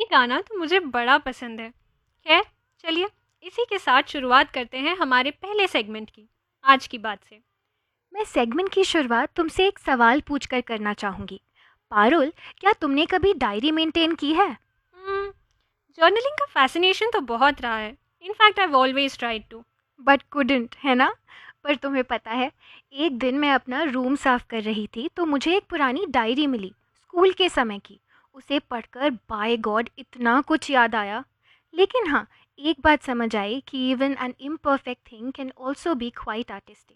गाना तो मुझे बड़ा पसंद है। खैर, चलिए इसी के साथ शुरुआत करते हैं हमारे पहले सेगमेंट की, आज की बात से। मैं सेगमेंट की शुरुआत तुमसे एक सवाल पूछकर करना चाहूंगी। पारुल, क्या तुमने कभी डायरी मेंटेन की है? जर्नलिंग का फैसिनेशन तो बहुत रहा है। In fact I always tried to. But couldn't, है ना? पर तुम्हें पता है, एक दिन मैं अपना रूम साफ कर रही थी तो मुझे एक पुरानी डायरी मिली, स्कूल के समय की। उसे पढ़कर बाय गॉड इतना कुछ याद आया। लेकिन हाँ, एक बात समझ आई कि even an imperfect thing can also be quite artistic.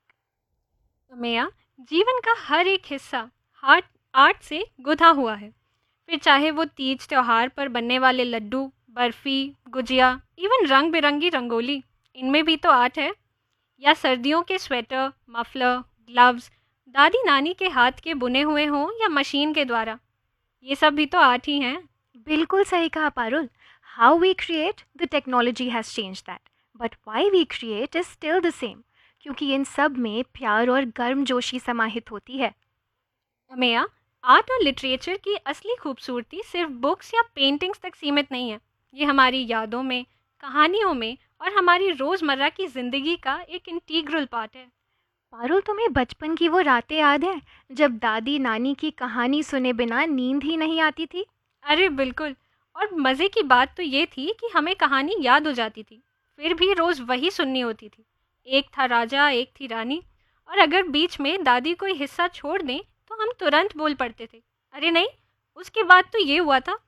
मेया, जीवन का हर एक हिस्सा हार्ट आर्ट से गुथा हुआ है। फिर चाहे वो तीज त्योहार पर बनने वाले लड्डू, बर्फी, गुजिया, इवन रंग बिरंगी रंगोली, इनमें भी तो आर्ट है। या सर्दियों के स्वेटर, मफलर, ग्लव्स दादी नानी के हाथ के बुने हुए हों या मशीन के द्वारा, ये सब भी तो आर्ट ही हैं। बिल्कुल सही कहा Parul. How we create the technology has change that, but why we create is still the same, क्योंकि इन सब में प्यार और गर्मजोशी समाहित होती है। मेया, आर्ट और लिटरेचर की असली खूबसूरती सिर्फ बुक्स या पेंटिंग्स तक सीमित नहीं है। ये हमारी यादों में, कहानियों में और हमारी रोज़मर्रा की ज़िंदगी का एक इंटीग्रल पार्ट है। पारुल, तुम्हें बचपन की वो रातें याद हैं जब दादी नानी की कहानी सुने बिना नींद ही नहीं आती थी? अरे बिल्कुल। और मज़े की बात तो ये थी कि हमें कहानी याद हो जाती थी, फिर भी रोज़ वही सुननी होती थी। एक था राजा, एक थी रानी, और अगर बीच में दादी कोई हिस्सा छोड़ दें तो हम तुरंत बोल पड़ते थे, अरे नहीं, उसके बाद तो ये हुआ था।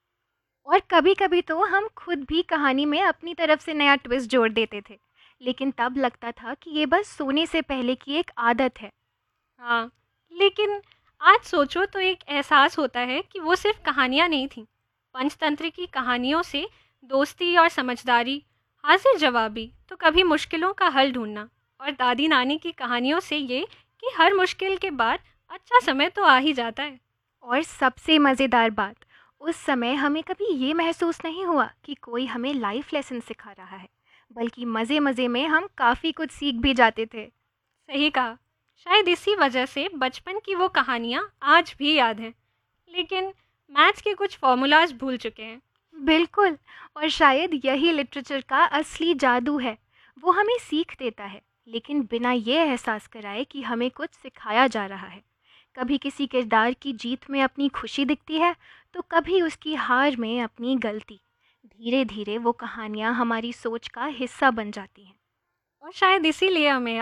और कभी कभी तो हम खुद भी कहानी में अपनी तरफ से नया ट्विस्ट जोड़ देते थे, लेकिन तब लगता था कि ये बस सोने से पहले की एक आदत है। हाँ, लेकिन आज सोचो तो एक एहसास होता है कि वो सिर्फ कहानियाँ नहीं थीं। पंचतंत्र की कहानियों से दोस्ती और समझदारी, हाजिर जवाबी तो कभी मुश्किलों का हल ढूंढना, और दादी नानी की कहानियों से ये कि हर मुश्किल के बाद अच्छा समय तो आ ही जाता है। और सबसे मज़ेदार बात, उस समय हमें कभी ये महसूस नहीं हुआ कि कोई हमें लाइफ लेसन सिखा रहा है, बल्कि मज़े मज़े में हम काफ़ी कुछ सीख भी जाते थे। सही कहा। शायद इसी वजह से बचपन की वो कहानियाँ आज भी याद हैं, लेकिन मैथ्स के कुछ फॉर्मूलाज भूल चुके हैं। बिल्कुल। और शायद यही लिटरेचर का असली जादू है। वो हमें सीख देता है, लेकिन बिना ये एहसास कराए कि हमें कुछ सिखाया जा रहा है। कभी किसी किरदार की जीत में अपनी खुशी दिखती है, तो कभी उसकी हार में अपनी गलती। धीरे धीरे वो कहानियाँ हमारी सोच का हिस्सा बन जाती हैं। और शायद इसीलिए हमें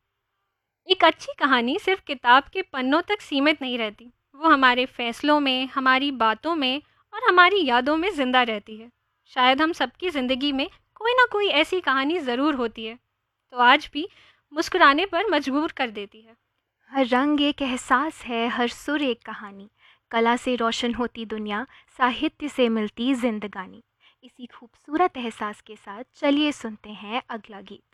एक अच्छी कहानी सिर्फ किताब के पन्नों तक सीमित नहीं रहती। वो हमारे फैसलों में, हमारी बातों में और हमारी यादों में ज़िंदा रहती है। शायद हम सबकी ज़िंदगी में कोई ना कोई ऐसी कहानी ज़रूर होती है, तो आज भी मुस्कुराने पर मजबूर कर देती है। हर रंग एक एहसास है, हर सुर एक कहानी। कला से रोशन होती दुनिया, साहित्य से मिलती जिंदगानी। इसी खूबसूरत एहसास के साथ चलिए सुनते हैं अगला गीत।